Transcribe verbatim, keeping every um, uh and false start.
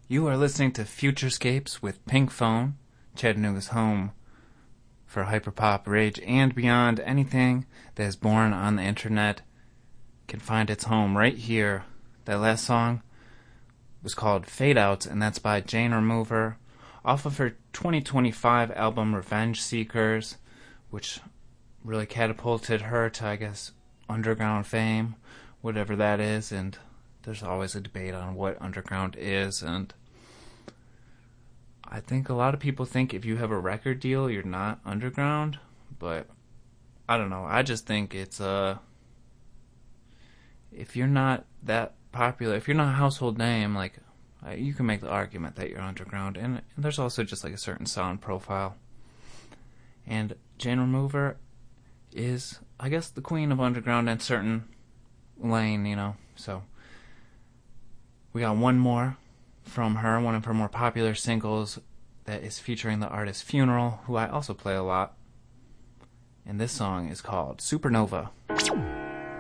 You are listening to Futurescapes with Pink Phone, Chattanooga's home for hyperpop, rage, and beyond. Anything that is born on the internet can find its home right here. That last song was called Fade Outs, and that's by Jane Remover, off of her twenty twenty-five album Revenge Seekers, which really catapulted her to, I guess, underground fame, whatever that is, and there's always a debate on what underground is, and I think a lot of people think if you have a record deal, you're not underground, but I don't know. I just think it's, uh, if you're not that popular, if you're not a household name, like, uh, you can make the argument that you're underground, and, and there's also just, like, a certain sound profile. And Jane Remover is, I guess, the queen of underground in certain lane, you know, so we got one more from her, one of her more popular singles that is featuring the artist Funeral, who I also play a lot. And this song is called Supernova.